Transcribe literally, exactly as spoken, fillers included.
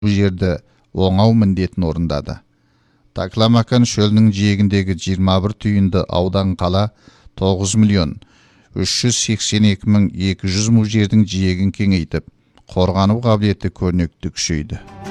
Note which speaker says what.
Speaker 1: жерді оңау міндетін орындады. Такламакан шөлінің жиегіндегі жиырма бір түйінді аудан қала тоғыз миллион үш жүз сексен екі мың екі жүз му жердің жиегін кеңейтіп, қорғану қабілеті көрнекті күшейді.